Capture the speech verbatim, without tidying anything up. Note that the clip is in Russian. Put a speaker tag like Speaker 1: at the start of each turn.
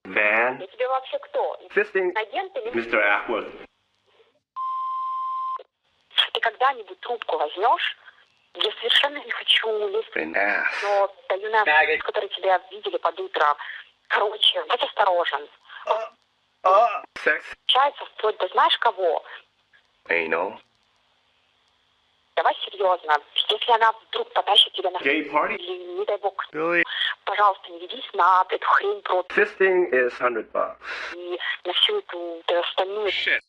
Speaker 1: Van.
Speaker 2: Я тебе вообще кто?
Speaker 1: Fisting.
Speaker 2: Агент или...
Speaker 1: Mister Ackworth.
Speaker 2: Ты когда-нибудь трубку возьмешь? Я совершенно не хочу лезть.
Speaker 1: An ass.
Speaker 2: Но даю на которые тебя видели под утро. Короче, будь осторожен.
Speaker 1: Uh, uh. Sex.
Speaker 2: Получается вплоть до знаешь кого?
Speaker 1: Anal.
Speaker 2: Давай серьезно. Если она вдруг потащит тебя на...
Speaker 1: Gay party.
Speaker 2: Или, не дай бог,
Speaker 1: Billy.
Speaker 2: пожалуйста, не ведись на эту хрень про...
Speaker 1: Fisting is hundred bucks.
Speaker 2: И на всю эту, эту остальную...
Speaker 1: Shit.